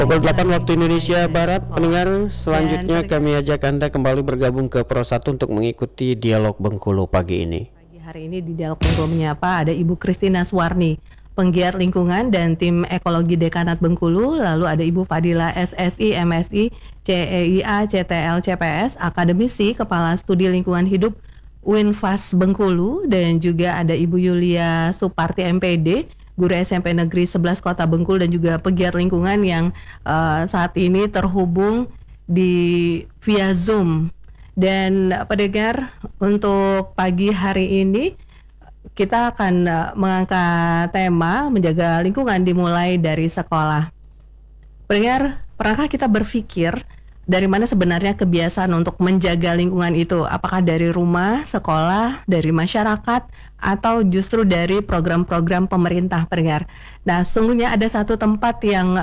Pukul 8 waktu Indonesia Barat, pendengar, selanjutnya kami ajak Anda kembali bergabung ke Pro 1 untuk mengikuti Dialog Bengkulu pagi ini. Pagi hari ini di Dialog Bengkulu Menyapa ada Ibu Christina Suwarni, penggiat lingkungan dan tim ekologi Dekanat Bengkulu. Lalu ada Ibu Fadila SSI, MSI, CEIA, CTL, CPS, akademisi, Kepala Studi Lingkungan Hidup Winfas Bengkulu. Dan juga ada Ibu Yulia Suparti MPD, guru SMP Negeri 11 Kota Bengkulu dan juga pegiat lingkungan yang saat ini terhubung via Zoom. Dan pendengar, untuk pagi hari ini kita akan mengangkat tema menjaga lingkungan dimulai dari sekolah. Pendengar, pernahkah kita berpikir dari mana sebenarnya kebiasaan untuk menjaga lingkungan itu? Apakah dari rumah, sekolah, dari masyarakat, atau justru dari program-program pemerintah, pendengar? Nah, sesungguhnya ada satu tempat yang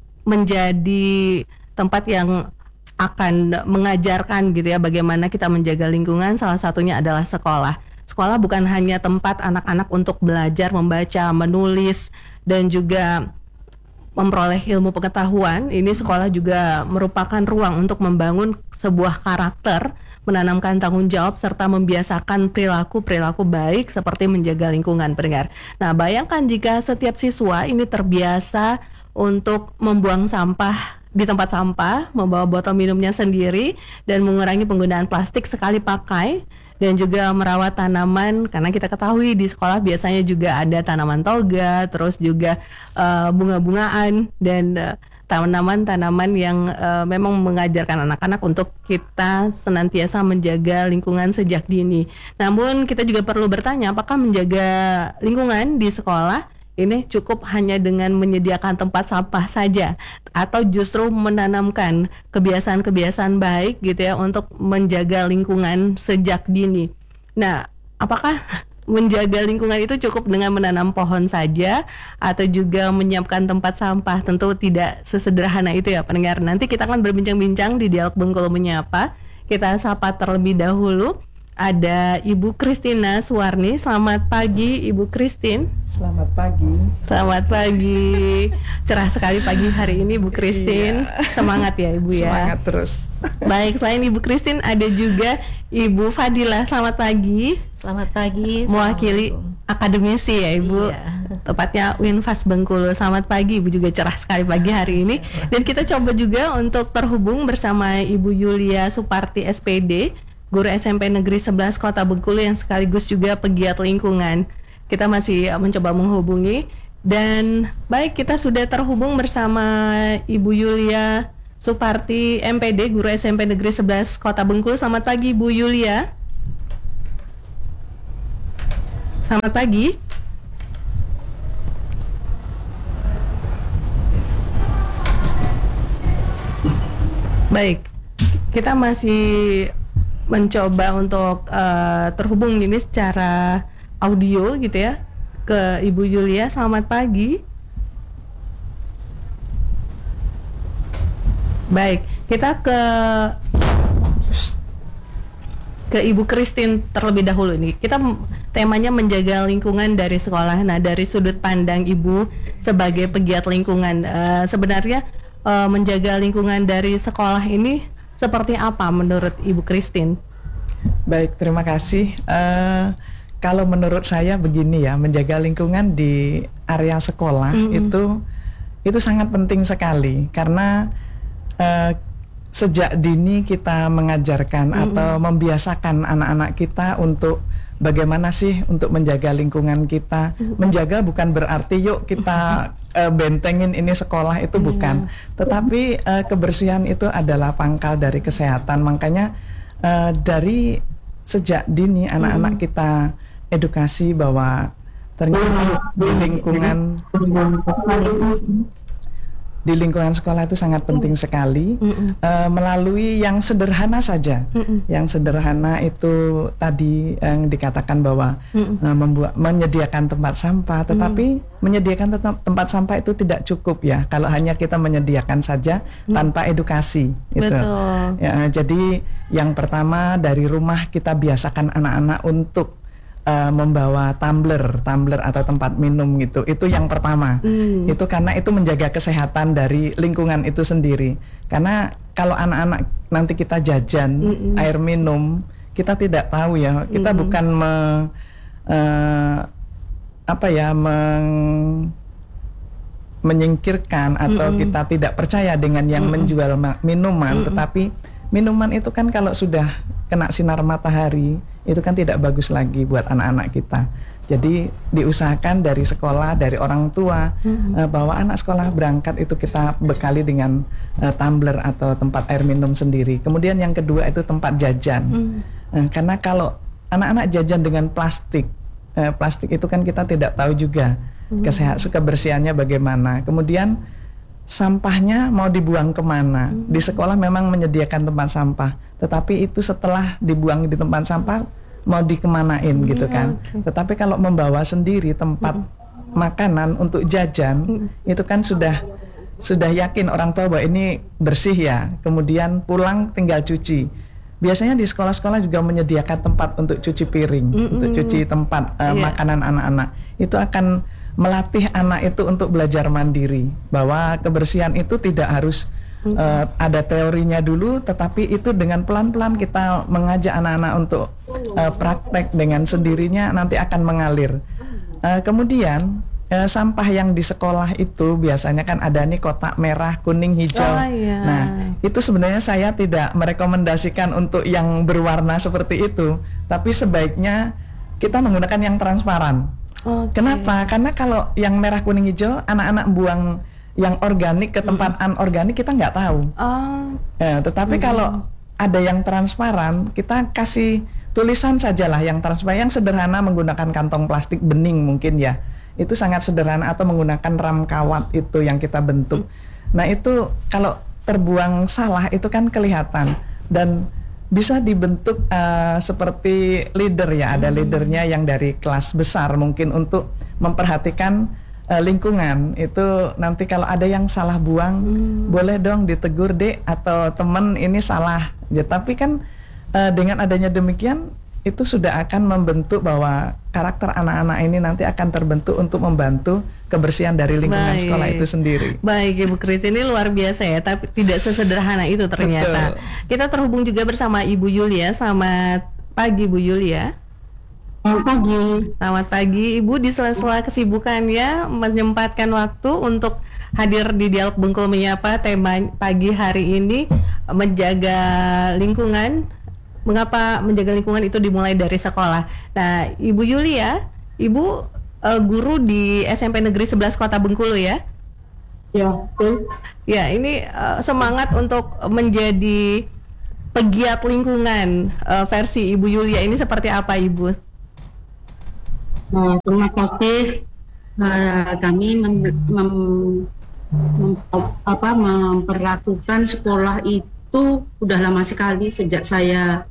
menjadi tempat yang akan mengajarkan gitu ya bagaimana kita menjaga lingkungan. Salah satunya adalah sekolah. Sekolah bukan hanya tempat anak-anak untuk belajar membaca, menulis, dan juga memperoleh ilmu pengetahuan. Ini sekolah juga merupakan ruang untuk membangun sebuah karakter, menanamkan tanggung jawab, serta membiasakan perilaku baik seperti menjaga lingkungan, pendengar. Nah, bayangkan jika setiap siswa ini terbiasa untuk membuang sampah di tempat sampah, membawa botol minumnya sendiri, dan mengurangi penggunaan plastik sekali pakai, dan juga merawat tanaman, karena kita ketahui di sekolah biasanya juga ada tanaman toga, terus juga bunga-bungaan dan tanaman-tanaman yang memang mengajarkan anak-anak untuk kita senantiasa menjaga lingkungan sejak dini. Namun kita juga perlu bertanya, apakah menjaga lingkungan di sekolah ini cukup hanya dengan menyediakan tempat sampah saja, atau justru menanamkan kebiasaan-kebiasaan baik gitu ya untuk menjaga lingkungan sejak dini. Nah, apakah menjaga lingkungan itu cukup dengan menanam pohon saja atau juga menyiapkan tempat sampah? Tentu tidak sesederhana itu ya, pendengar. Nanti kita akan berbincang-bincang di Dialog Bengkulu Menyapa. Kita sapa terlebih dahulu ada Ibu Christina Suwarni. Selamat pagi Ibu Christine. Selamat pagi. Selamat pagi. Cerah sekali pagi hari ini Bu Christine. Iya. Semangat ya Ibu ya. Semangat terus. Baik, selain Ibu Christine ada juga Ibu Fadila. Selamat pagi. Selamat pagi. Mewakili akademisi ya Ibu. Iya. Tepatnya Winfas Bengkulu. Selamat pagi Ibu, juga cerah sekali pagi hari ini. Dan kita coba juga untuk terhubung bersama Ibu Yulia Suparti SPD, guru SMP Negeri 11 Kota Bengkulu yang sekaligus juga pegiat lingkungan. Kita masih mencoba menghubungi. Dan baik, kita sudah terhubung bersama Ibu Yulia Suparti MPD, guru SMP Negeri 11 Kota Bengkulu. Selamat pagi Bu Yulia. Selamat pagi. Baik, kita masih mencoba untuk terhubung ini secara audio gitu ya ke Ibu Yulia. Selamat pagi. Baik, kita ke Ibu Christine terlebih dahulu nih. Kita temanya menjaga lingkungan dari sekolah. Nah, dari sudut pandang Ibu sebagai pegiat lingkungan, sebenarnya menjaga lingkungan dari sekolah ini seperti apa menurut Ibu Christine? Baik, terima kasih. Kalau menurut saya begini ya, menjaga lingkungan di area sekolah itu sangat penting sekali, karena sejak dini kita mengajarkan atau membiasakan anak-anak kita untuk bagaimana sih untuk menjaga lingkungan kita. Menjaga bukan berarti yuk kita bentengin ini sekolah, itu bukan. Tetapi kebersihan itu adalah pangkal dari kesehatan. Makanya dari sejak dini anak-anak kita edukasi bahwa ternyata di lingkungan sekolah itu sangat penting sekali, melalui yang sederhana saja. Yang sederhana itu tadi yang dikatakan bahwa menyediakan tempat sampah, tetapi menyediakan tempat sampah itu tidak cukup ya kalau hanya kita menyediakan saja tanpa edukasi. Betul. Ya, jadi yang pertama dari rumah kita biasakan anak-anak untuk membawa tumbler atau tempat minum gitu. Itu yang pertama. Itu karena itu menjaga kesehatan dari lingkungan itu sendiri. Karena kalau anak-anak nanti kita jajan air minum, kita tidak tahu ya. Kita bukan menyingkirkan atau kita tidak percaya dengan yang menjual minuman, tetapi minuman itu kan kalau sudah kena sinar matahari itu kan tidak bagus lagi buat anak-anak kita. Jadi diusahakan dari sekolah, dari orang tua, bahwa anak sekolah berangkat itu kita bekali dengan tumbler atau tempat air minum sendiri. Kemudian yang kedua itu tempat jajan. Karena kalau anak-anak jajan dengan plastik itu kan kita tidak tahu juga kebersihannya bagaimana. Kemudian sampahnya mau dibuang kemana? Di sekolah memang menyediakan tempat sampah, tetapi itu setelah dibuang di tempat sampah mau dikemanain gitu kan. Tetapi kalau membawa sendiri tempat makanan untuk jajan, itu kan sudah yakin orang tua bahwa ini bersih ya. Kemudian pulang tinggal cuci. Biasanya di sekolah-sekolah juga menyediakan tempat untuk cuci piring, untuk cuci tempat makanan anak-anak. Itu akan melatih anak itu untuk belajar mandiri, bahwa kebersihan itu tidak harus ada teorinya dulu, tetapi itu dengan pelan-pelan kita mengajak anak-anak untuk praktek dengan sendirinya, nanti akan mengalir. Kemudian sampah yang di sekolah itu biasanya kan ada nih kotak merah, kuning, hijau. Nah, itu sebenarnya saya tidak merekomendasikan untuk yang berwarna seperti itu, tapi sebaiknya kita menggunakan yang transparan. Kenapa? Karena kalau yang merah, kuning, hijau, anak-anak buang yang organik ke tempat anorganik kita nggak tahu. Tetapi kalau ada yang transparan, kita kasih tulisan sajalah yang transparan, yang sederhana, menggunakan kantong plastik bening mungkin ya. Itu sangat sederhana, atau menggunakan ram kawat itu yang kita bentuk. Nah itu kalau terbuang salah itu kan kelihatan, dan bisa dibentuk seperti leader ya, ada leadernya yang dari kelas besar mungkin untuk memperhatikan lingkungan. Itu nanti kalau ada yang salah buang, boleh dong ditegur dek atau temen ini salah ya. Tapi kan dengan adanya demikian itu sudah akan membentuk bahwa karakter anak-anak ini nanti akan terbentuk untuk membantu kebersihan dari lingkungan sekolah itu sendiri. Baik Ibu Kristi, ini luar biasa ya, tapi tidak sesederhana itu ternyata. Betul. Kita terhubung juga bersama Ibu Yulia. Selamat pagi Bu Yulia. Selamat pagi. Selamat pagi Ibu, di sela-sela kesibukannya menyempatkan waktu untuk hadir di Dialog Bengkulu Menyapa. Tema pagi hari ini menjaga lingkungan. Mengapa menjaga lingkungan itu dimulai dari sekolah. Nah, Ibu Yulia, Ibu guru di SMP Negeri 11 Kota Bengkulu ya? Ya, betul. Ya, ini semangat untuk menjadi pegiat lingkungan versi Ibu Yulia ini seperti apa, Ibu? Nah, terima kasih. Kami memperlakukan sekolah itu udah lama sekali, sejak saya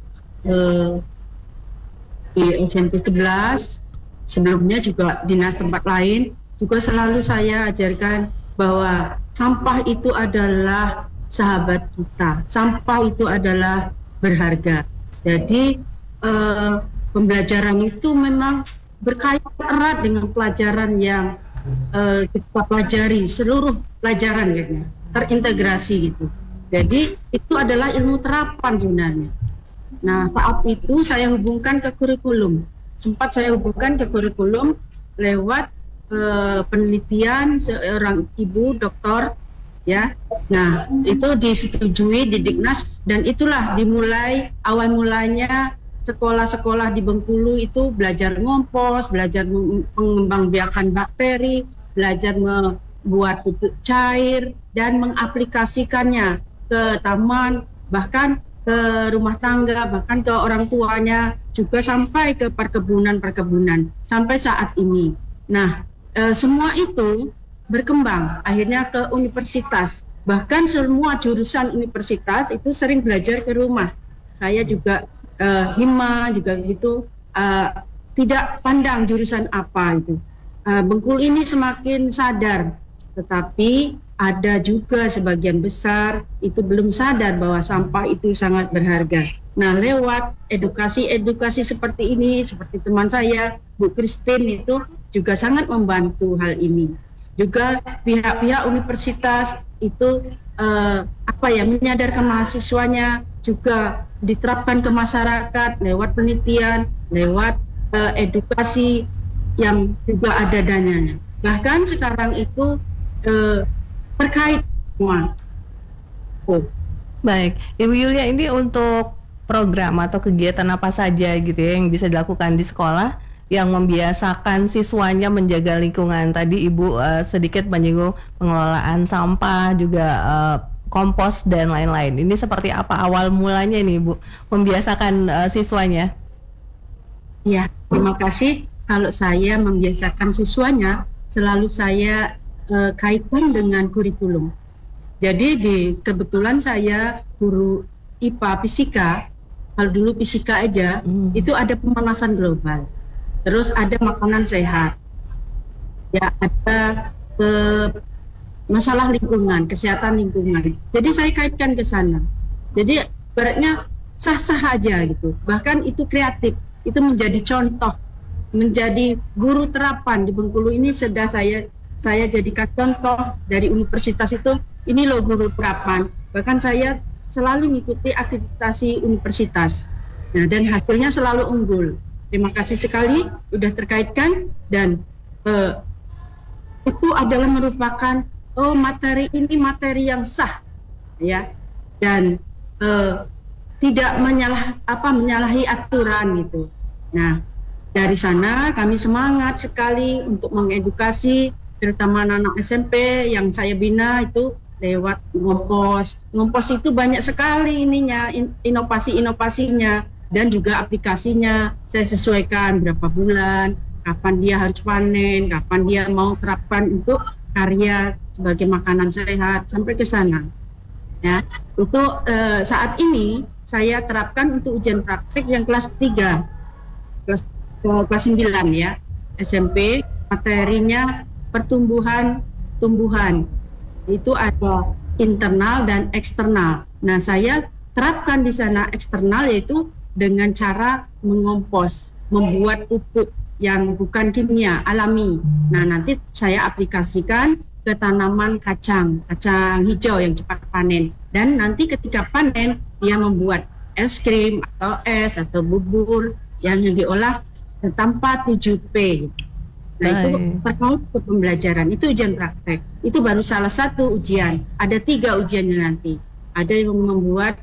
di SMP 11, sebelumnya juga dinas tempat lain, juga selalu saya ajarkan bahwa sampah itu adalah sahabat kita, sampah itu adalah berharga. Jadi pembelajaran itu memang berkaitan erat dengan pelajaran yang kita pelajari, seluruh pelajaran gitu, terintegrasi gitu. Jadi itu adalah ilmu terapan sebenarnya. Nah, saat itu saya hubungkan ke kurikulum. Sempat saya hubungkan ke kurikulum lewat penelitian seorang ibu dokter ya. Nah, itu disetujui di Diknas, dan itulah dimulai awal mulanya sekolah-sekolah di Bengkulu itu belajar ngompos, belajar mengembangbiakan bakteri, belajar membuat pupuk cair dan mengaplikasikannya ke taman, bahkan ke rumah tangga, bahkan ke orang tuanya, juga sampai ke perkebunan-perkebunan sampai saat ini. Nah, semua itu berkembang akhirnya ke universitas. Bahkan semua jurusan universitas itu sering belajar ke rumah. Saya juga hima juga gitu, tidak pandang jurusan apa itu. Bengkulu ini semakin sadar, tetapi ada juga sebagian besar itu belum sadar bahwa sampah itu sangat berharga. Nah, lewat edukasi seperti ini, seperti teman saya, Bu Christine itu juga sangat membantu hal ini. Juga pihak-pihak universitas itu menyadarkan mahasiswanya, juga diterapkan ke masyarakat lewat penelitian, lewat edukasi yang juga ada dananya. Bahkan sekarang itu terkait semua. Baik, Ibu Yulia, ini untuk program atau kegiatan apa saja gitu ya yang bisa dilakukan di sekolah yang membiasakan siswanya menjaga lingkungan? Tadi Ibu sedikit menyinggung pengelolaan sampah, juga kompos dan lain-lain. Ini seperti apa awal mulanya nih Ibu membiasakan siswanya? Ya, terima kasih. Kalau saya membiasakan siswanya, selalu saya kaitkan dengan kurikulum. Jadi kebetulan saya guru IPA Fisika. Kalau dulu fisika aja, itu ada pemanasan global. Terus ada makanan sehat. Ya, ada masalah lingkungan, kesehatan lingkungan. Jadi saya kaitkan ke sana. Jadi ibaratnya sah-sah aja gitu. Bahkan itu kreatif. Itu menjadi contoh, menjadi guru terapan di Bengkulu ini. Sudah saya jadikan contoh dari universitas itu. Ini loh guru terapan. Bahkan saya selalu mengikuti akreditasi universitas. Nah, dan hasilnya selalu unggul. Terima kasih sekali sudah terkaitkan, dan itu adalah merupakan materi ini materi yang sah, ya, dan tidak menyalahi aturan gitu. Nah, dari sana kami semangat sekali untuk mengedukasi terutama anak-anak SMP yang saya bina itu lewat ngompos. Ngompos itu banyak sekali ininya, inovasi-inovasinya, dan juga aplikasinya. Saya sesuaikan berapa bulan, kapan dia harus panen, kapan dia mau terapkan untuk karya sebagai makanan sehat, sampai ke sana. Ya, untuk saat ini saya terapkan untuk ujian praktik yang kelas 3, kelas 9 ya, SMP, materinya tumbuhan. Itu ada internal dan eksternal. Nah, saya terapkan di sana eksternal, yaitu dengan cara mengompos, membuat pupuk yang bukan kimia, alami. Nah, nanti saya aplikasikan ke tanaman kacang hijau yang cepat panen. Dan nanti ketika panen, dia membuat es krim atau es atau bubur yang diolah tanpa 7P. Nah, itu terkait ke pembelajaran, itu ujian praktek. Itu baru salah satu ujian. Ada 3 ujiannya nanti. Ada yang membuat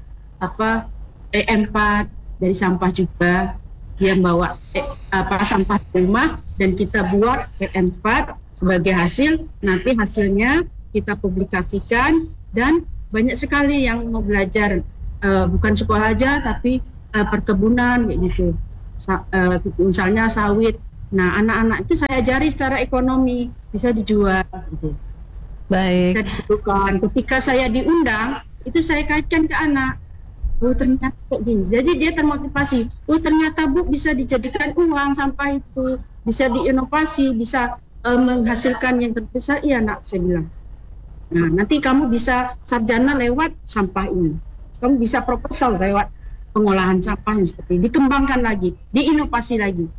E4 dari sampah juga. Dia bawa sampah di rumah dan kita buat E4 sebagai hasil. Nanti hasilnya kita publikasikan, dan banyak sekali yang mau belajar, bukan sekolah aja tapi perkebunan gitu. Misalnya sawit. Nah, anak-anak itu saya ajari secara ekonomi, bisa dijual gitu. Baik. Ketika saya diundang, itu saya kaitkan ke anak. Oh, ternyata kayak gini. Jadi dia termotivasi. Oh, ternyata Bu bisa dijadikan uang sampah itu, bisa diinovasi, bisa menghasilkan yang terbesar. Iya, Nak, saya bilang. Nah, nanti kamu bisa sarjana lewat sampah ini. Kamu bisa proposal lewat pengolahan sampah yang seperti ini. Dikembangkan lagi, diinovasi lagi.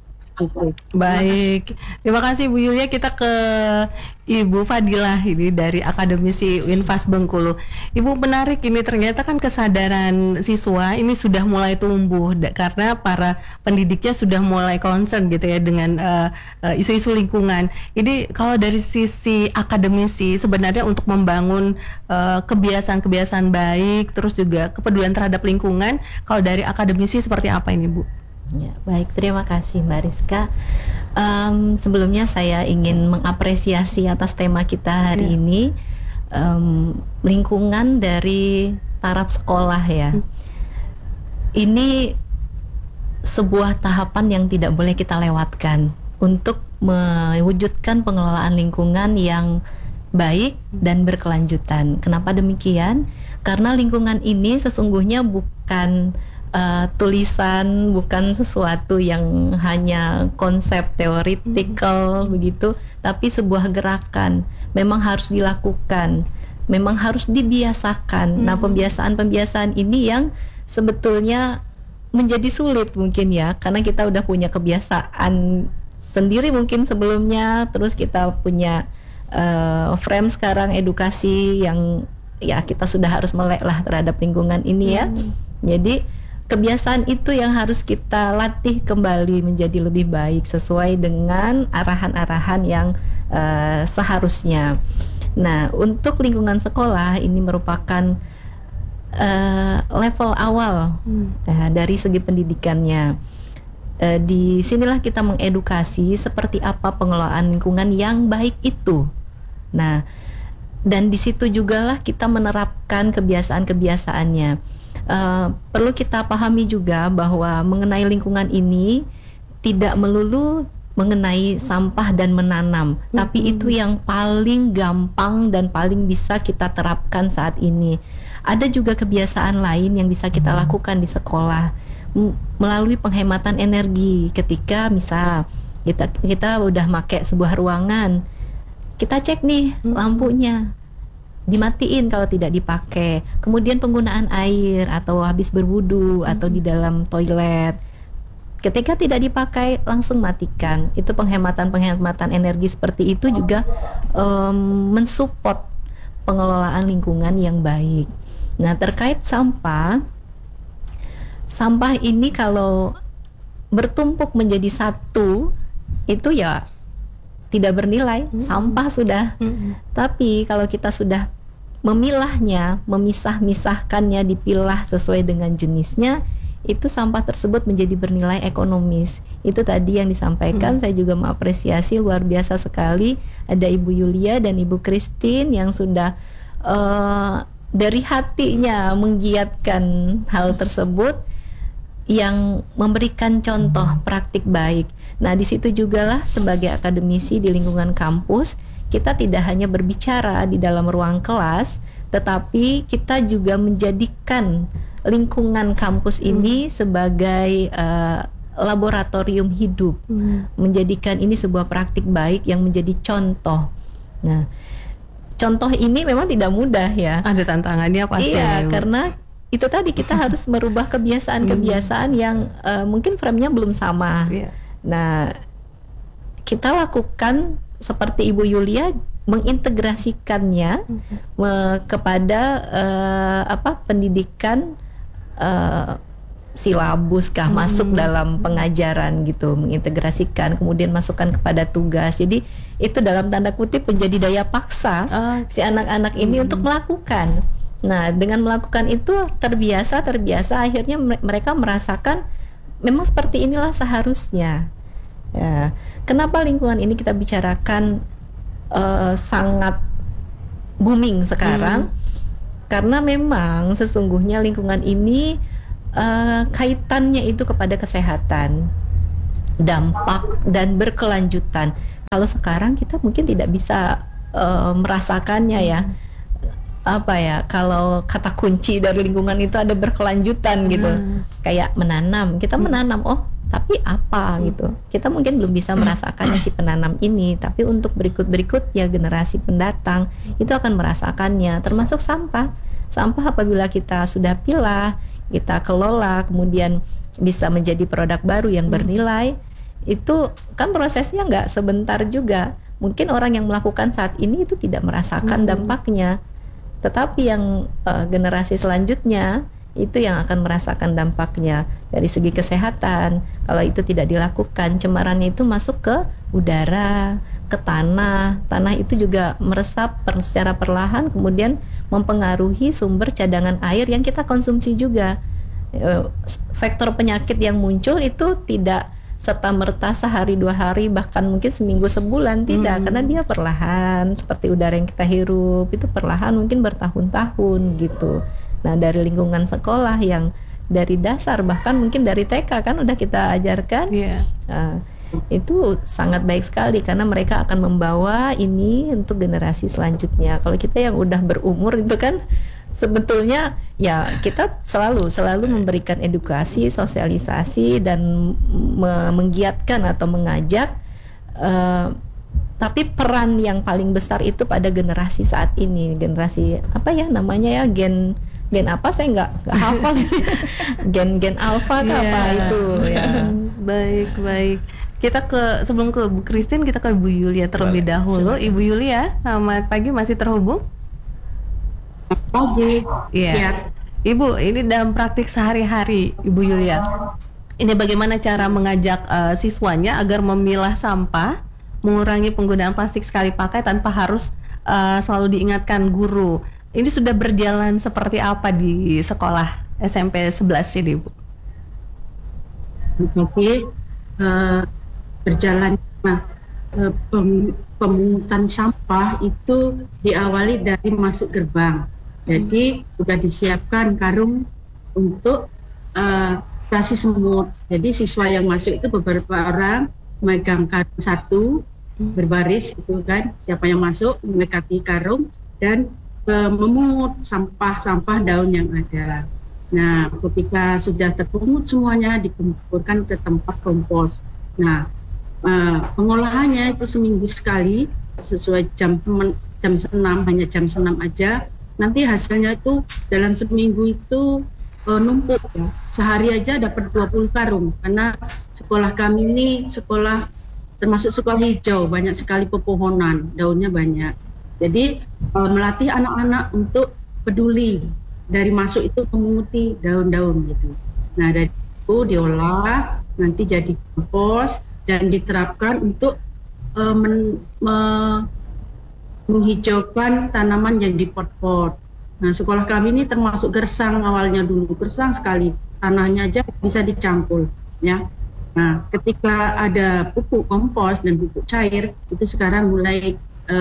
Baik, terima kasih Bu Yulia. Kita ke Ibu Fadilah ini dari Akademisi Winfas Bengkulu. Ibu, menarik ini, ternyata kan kesadaran siswa ini sudah mulai tumbuh karena para pendidiknya sudah mulai concern gitu ya dengan isu-isu lingkungan. Ini kalau dari sisi akademisi sebenarnya untuk membangun kebiasaan-kebiasaan baik, terus juga kepedulian terhadap lingkungan, kalau dari akademisi seperti apa ini Bu? Ya, baik, terima kasih Mbak Rizka. Sebelumnya saya ingin mengapresiasi atas tema kita hari ini, lingkungan dari taraf sekolah ya. Ini sebuah tahapan yang tidak boleh kita lewatkan untuk mewujudkan pengelolaan lingkungan yang baik dan berkelanjutan. Kenapa demikian? Karena lingkungan ini sesungguhnya bukan tulisan, bukan sesuatu yang hanya konsep teoretikal begitu, tapi sebuah gerakan. Memang harus dilakukan, memang harus dibiasakan. Nah, pembiasaan-pembiasaan ini yang sebetulnya menjadi sulit mungkin ya, karena kita udah punya kebiasaan sendiri mungkin sebelumnya, terus kita punya frame sekarang edukasi yang ya kita sudah harus melek lah terhadap lingkungan ini ya. Jadi kebiasaan itu yang harus kita latih kembali menjadi lebih baik sesuai dengan arahan-arahan yang seharusnya. Nah, untuk lingkungan sekolah ini merupakan level awal dari segi pendidikannya. Di sinilah kita mengedukasi seperti apa pengelolaan lingkungan yang baik itu. Nah, dan di situ jugalah kita menerapkan kebiasaan-kebiasaannya. Perlu kita pahami juga bahwa mengenai lingkungan ini tidak melulu mengenai sampah dan menanam, tapi itu yang paling gampang dan paling bisa kita terapkan saat ini. Ada juga kebiasaan lain yang bisa kita lakukan di sekolah melalui penghematan energi. Ketika misal kita udah pakai sebuah ruangan, kita cek nih lampunya, dimatiin kalau tidak dipakai. Kemudian penggunaan air atau habis berwudu atau di dalam toilet, ketika tidak dipakai langsung matikan. Itu penghematan energi seperti itu juga mensupport pengelolaan lingkungan yang baik. Nah, terkait sampah ini kalau bertumpuk menjadi satu itu ya tidak bernilai, sampah sudah. Tapi kalau kita sudah memilahnya, memisahkannya, dipilah sesuai dengan jenisnya, itu sampah tersebut menjadi bernilai ekonomis. Itu tadi yang disampaikan. Saya juga mengapresiasi luar biasa sekali ada Ibu Yulia dan Ibu Christine yang sudah dari hatinya menggiatkan hal tersebut, yang memberikan contoh praktik baik. Nah, di situ jugalah sebagai akademisi di lingkungan kampus, kita tidak hanya berbicara di dalam ruang kelas, tetapi kita juga menjadikan lingkungan kampus ini sebagai laboratorium hidup, menjadikan ini sebuah praktik baik yang menjadi contoh. Nah, contoh ini memang tidak mudah ya. Ada tantangannya pasti. Iya, karena itu tadi kita harus merubah kebiasaan-kebiasaan yang mungkin frame-nya belum sama. Nah, kita lakukan seperti Ibu Yulia, mengintegrasikannya kepada pendidikan silabus masuk dalam pengajaran gitu, mengintegrasikan, kemudian masukkan kepada tugas. Jadi itu dalam tanda kutip menjadi daya paksa si anak-anak ini untuk melakukan. Nah, dengan melakukan itu terbiasa akhirnya mereka merasakan memang seperti inilah seharusnya. Ya, kenapa lingkungan ini kita bicarakan sangat booming sekarang? Karena memang sesungguhnya lingkungan ini kaitannya itu kepada kesehatan, dampak dan berkelanjutan. Kalau sekarang kita mungkin tidak bisa merasakannya ya. Kalau kata kunci dari lingkungan itu ada berkelanjutan gitu. Kayak menanam, kita menanam, tapi apa gitu. Kita mungkin belum bisa merasakannya si penanam ini, tapi untuk berikut ya generasi pendatang itu akan merasakannya, termasuk sampah. Sampah apabila kita sudah pilah, kita kelola, kemudian bisa menjadi produk baru yang bernilai, itu kan prosesnya nggak sebentar juga. Mungkin orang yang melakukan saat ini itu tidak merasakan dampaknya, tetapi yang generasi selanjutnya itu yang akan merasakan dampaknya dari segi kesehatan. Kalau itu tidak dilakukan, cemarannya itu masuk ke udara, ke tanah itu juga meresap secara perlahan, kemudian mempengaruhi sumber cadangan air yang kita konsumsi juga. Faktor penyakit yang muncul itu tidak serta-merta sehari dua hari, bahkan mungkin seminggu sebulan, tidak, karena dia perlahan, seperti udara yang kita hirup itu perlahan, mungkin bertahun-tahun gitu. Nah, dari lingkungan sekolah yang dari dasar bahkan mungkin dari TK kan udah kita ajarkan, itu sangat baik sekali karena mereka akan membawa ini untuk generasi selanjutnya. Kalau kita yang udah berumur itu kan sebetulnya ya kita selalu memberikan edukasi, sosialisasi dan menggiatkan atau mengajak, tapi peran yang paling besar itu pada generasi saat ini, generasi Gen apa saya nggak hafal. Gen alpha kah apa itu ya. Baik. Kita sebelum ke Bu Christine, kita ke Bu Yulia terlebih dahulu. Ibu Yulia, selamat pagi, masih terhubung? Pagi. Iya. Ya. Ibu, ini dalam praktik sehari-hari, Ibu Yulia, ini bagaimana cara mengajak siswanya agar memilah sampah, mengurangi penggunaan plastik sekali pakai tanpa harus selalu diingatkan guru. Ini sudah berjalan seperti apa di sekolah SMP 11 ini, Bu? Oke. Berjalan. Nah, pemungutan sampah itu diawali dari masuk gerbang. Jadi sudah disiapkan karung untuk kasih semut. Jadi siswa yang masuk itu beberapa orang memegang karung satu berbaris itu kan, siapa yang masuk mendekati karung dan memungut sampah daun yang ada. Nah, ketika sudah terpungut semuanya dikumpulkan ke tempat kompos. Nah, pengolahannya itu seminggu sekali sesuai jam 6, hanya jam 6 aja. Nanti hasilnya itu dalam seminggu itu numpuk ya. Sehari aja dapat 20 karung karena sekolah kami ini sekolah termasuk sekolah hijau, banyak sekali pepohonan, daunnya banyak. Jadi melatih anak-anak untuk peduli dari masuk itu menguti daun-daun gitu. Nah, dari itu diolah nanti jadi kompos dan diterapkan untuk menghijaukan tanaman yang di pot-pot. Nah, sekolah kami ini termasuk gersang awalnya dulu, gersang sekali, tanahnya aja bisa dicampur, ya. Nah, ketika ada pupuk kompos dan pupuk cair, itu sekarang mulai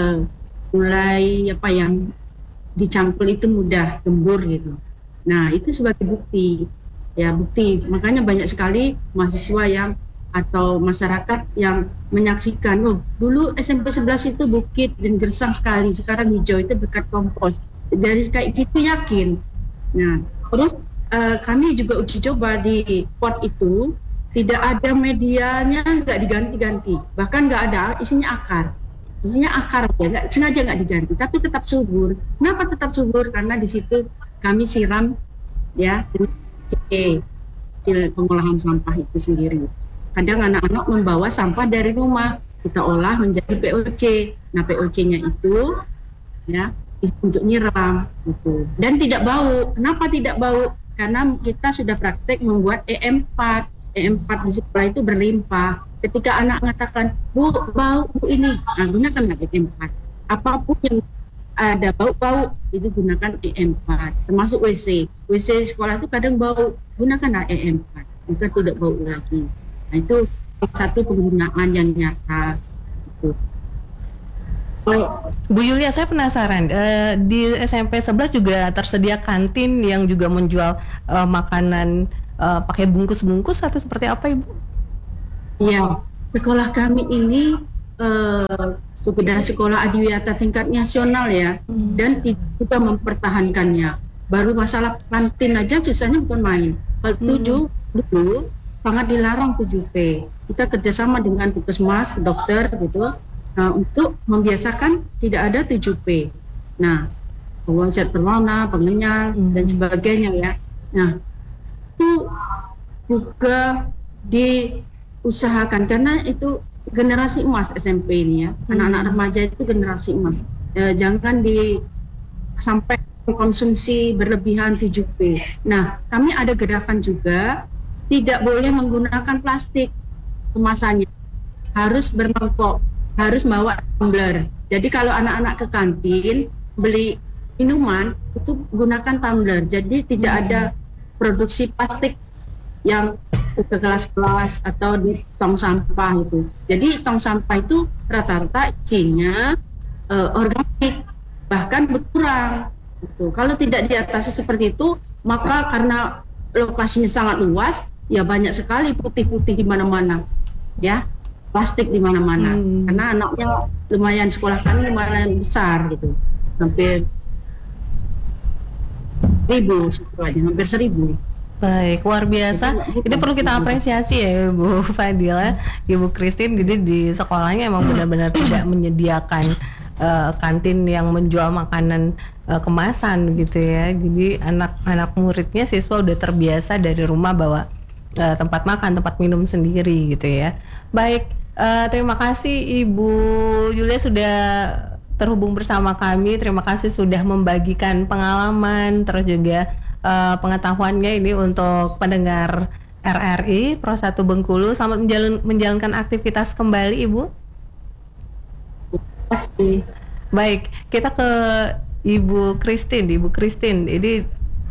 apa yang dicampur itu mudah gembur gitu. Nah, itu sebagai bukti, ya bukti. Makanya banyak sekali mahasiswa yang atau masyarakat yang menyaksikan, oh dulu SMP 11 itu bukit dan gersang sekali, sekarang hijau itu berkat kompos. Dari kayak gitu yakin. Nah, terus kami juga uji coba di pot itu, tidak ada medianya, nggak diganti-ganti, bahkan nggak ada, isinya akar aja, sengaja nggak diganti, tapi tetap subur. Kenapa tetap subur? Karena di situ kami siram ya dengan pengolahan sampah itu sendiri. Kadang anak-anak membawa sampah dari rumah, kita olah menjadi POC. Nah, POC-nya itu ya untuk nyiram gitu. Dan tidak bau. Kenapa tidak bau? Karena kita sudah praktek membuat EM4. EM4 di sekolah itu berlimpah. Ketika anak mengatakan, Bu, bau Bu ini, nah, gunakanlah EM4. Apapun yang ada bau-bau itu gunakan EM4. Termasuk WC. WC sekolah itu kadang bau, gunakanlah EM4. Maka tidak bau lagi. Nah, itu satu penggunaan yang nyata. Gitu. Bu Yulia, saya penasaran, di SMP 11 juga tersedia kantin yang juga menjual makanan pakai bungkus-bungkus atau seperti apa, Ibu? Iya, sekolah kami ini sudah sekolah adiwiyata tingkat nasional ya, dan juga mempertahankannya. Baru masalah kantin aja susahnya bukan main. Kalau 7 dulu sangat dilarang 7P. Kita kerjasama dengan puskesmas, dokter gitu, untuk membiasakan tidak ada 7P. Nah, zat berwarna, pengenyal dan sebagainya ya. Nah, itu juga diusahakan karena itu generasi emas SMP ini ya. Anak-anak remaja itu generasi emas. Jangan sampai konsumsi berlebihan 7P. Nah, kami ada gerakan juga tidak boleh menggunakan plastik kemasannya, harus bermangkok, harus bawa tumbler. Jadi kalau anak-anak ke kantin beli minuman itu gunakan tumbler. Jadi tidak ada produksi plastik yang ke kelas-kelas atau di tong sampah itu. Jadi tong sampah itu rata-rata isinya organik, bahkan berkurang. Gitu. Kalau tidak diatasi seperti itu, maka karena lokasinya sangat luas, ya banyak sekali putih-putih di mana-mana, ya plastik di mana-mana. Karena anaknya lumayan, sekolah kami lumayan besar gitu, hampir 1.000 sekolahnya, hampir 1.000. Baik, luar biasa. Ini perlu kita apresiasi ya, Bu Fadila, Ibu Christine. Jadi di sekolahnya emang benar-benar tidak menyediakan kantin yang menjual makanan kemasan gitu ya. Jadi anak-anak muridnya, siswa udah terbiasa dari rumah bawa tempat makan, tempat minum sendiri gitu ya. Baik, terima kasih Ibu Yulia sudah terhubung bersama kami. Terima kasih sudah membagikan pengalaman terus juga pengetahuannya ini untuk pendengar RRI Pro 1 Bengkulu. Selamat menjalankan aktivitas kembali Ibu. Pasti. Baik, kita ke Ibu Christine. Ini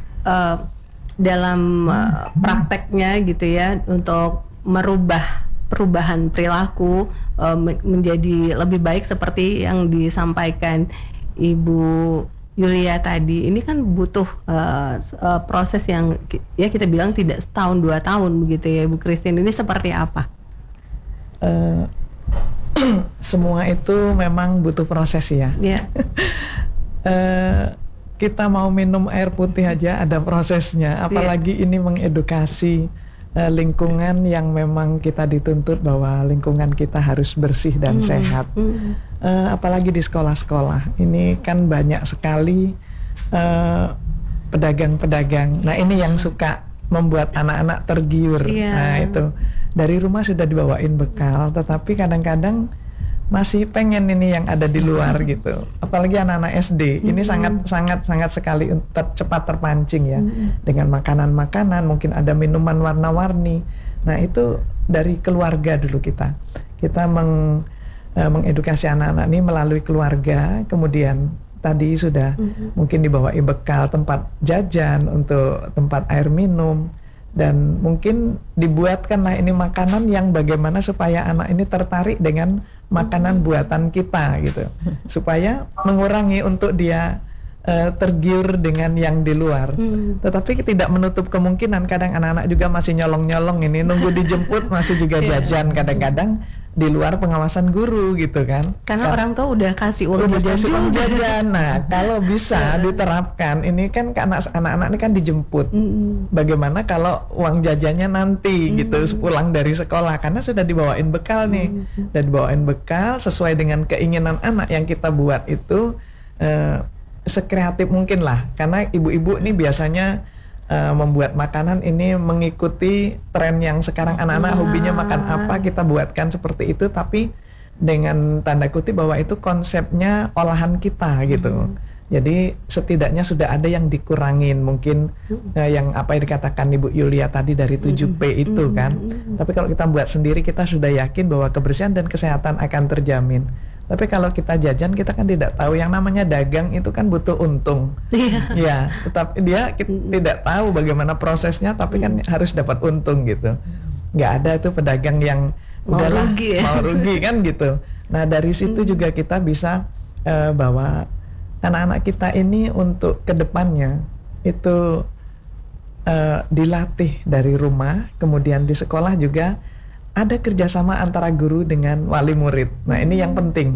dalam prakteknya gitu ya, untuk perubahan perilaku menjadi lebih baik seperti yang disampaikan Ibu Yulia tadi. Ini kan butuh proses yang ya kita bilang tidak setahun 2 tahun begitu ya Ibu Christine. Ini seperti apa? Semua itu memang butuh proses ya. Yeah. Kita mau minum air putih aja ada prosesnya, apalagi ini mengedukasi lingkungan yang memang kita dituntut bahwa lingkungan kita harus bersih dan sehat. Apalagi di sekolah-sekolah ini kan banyak sekali pedagang-pedagang. Nah ini yang suka membuat anak-anak tergiur. Nah itu dari rumah sudah dibawain bekal, tetapi kadang-kadang masih pengen ini yang ada di luar gitu. Apalagi anak-anak SD ini sangat sekali cepat terpancing ya dengan makanan-makanan, mungkin ada minuman warna-warni. Nah itu dari keluarga dulu kita mengedukasi anak-anak ini melalui keluarga. Kemudian tadi sudah mungkin dibawa bekal tempat jajan untuk tempat air minum, dan mungkin dibuatkanlah ini makanan yang bagaimana supaya anak ini tertarik dengan makanan buatan kita gitu, supaya mengurangi untuk dia tergiur dengan yang di luar. Tetapi tidak menutup kemungkinan kadang anak-anak juga masih nyolong-nyolong ini, nunggu dijemput masih juga jajan kadang-kadang di luar pengawasan guru gitu kan. Karena orang tua udah kasih uang jajan. Nah, kalau bisa diterapkan ini kan anak-anak ini kan dijemput. Bagaimana kalau uang jajannya nanti gitu pulang dari sekolah, karena sudah dibawain bekal nih. Dan dibawain bekal sesuai dengan keinginan anak yang kita buat itu sekreatif mungkin lah. Karena ibu-ibu ini biasanya membuat makanan ini mengikuti tren yang sekarang anak-anak hobinya makan apa, kita buatkan seperti itu, tapi dengan tanda kutip bahwa itu konsepnya olahan kita gitu. Jadi setidaknya sudah ada yang dikurangin mungkin yang apa yang dikatakan Ibu Yulia tadi dari 7P itu kan. Tapi kalau kita buat sendiri kita sudah yakin bahwa kebersihan dan kesehatan akan terjamin. Tapi kalau kita jajan kita kan tidak tahu, yang namanya dagang itu kan butuh untung. Ya, tetapi dia tidak tahu bagaimana prosesnya, tapi kan harus dapat untung gitu. Nggak ada itu pedagang yang udahlah mau rugi kan gitu. Nah dari situ juga kita bisa bawa anak-anak kita ini untuk kedepannya itu dilatih dari rumah, kemudian di sekolah juga ada kerjasama antara guru dengan wali murid. Nah ini yang penting.